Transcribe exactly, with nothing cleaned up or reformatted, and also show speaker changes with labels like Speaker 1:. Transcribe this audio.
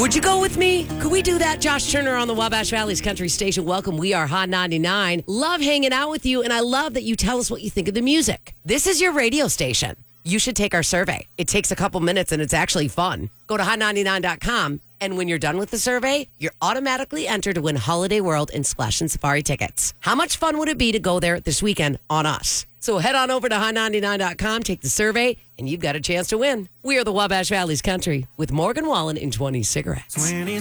Speaker 1: Would you go with me? Could we do that? Josh Turner on the Wabash Valley's Country Station. Welcome. We are Hot ninety-nine. Love hanging out with you, and I love that you tell us what you think of the music. This is your radio station. You should take our survey. It takes a couple minutes, and it's actually fun. Go to hot ninety-nine dot com, and when you're done with the survey, you're automatically entered to win Holiday World and Splash and Safari tickets. How much fun would it be to go there this weekend on us? So head on over to hot ninety-nine dot com, take the survey, and you've got a chance to win. We are the Wabash Valley's Country with Morgan Wallen and twenty cigarettes.
Speaker 2: twenty